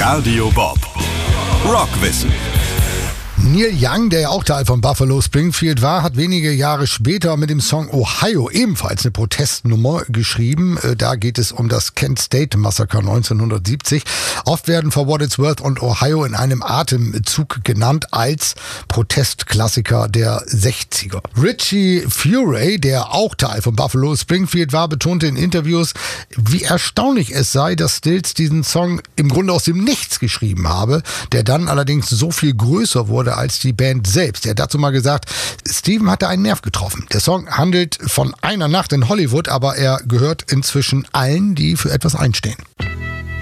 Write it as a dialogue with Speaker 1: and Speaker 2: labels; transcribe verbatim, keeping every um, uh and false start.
Speaker 1: Radio Bob. Rockwissen.
Speaker 2: Neil Young, der ja auch Teil von Buffalo Springfield war, hat wenige Jahre später mit dem Song Ohio ebenfalls eine Protestnummer geschrieben. Da geht es um das Kent State Massaker neunzehnhundertsiebzig. Oft werden For What It's Worth und Ohio in einem Atemzug genannt als Protestklassiker der sechziger. Richie Furay, der auch Teil von Buffalo Springfield war, betonte in Interviews, wie erstaunlich es sei, dass Stills diesen Song im Grunde aus dem Nichts geschrieben habe, der dann allerdings so viel größer wurde als die Band selbst. Er hat dazu mal gesagt, Steven hatte einen Nerv getroffen. Der Song handelt von einer Nacht in Hollywood, aber er gehört inzwischen allen, die für etwas einstehen.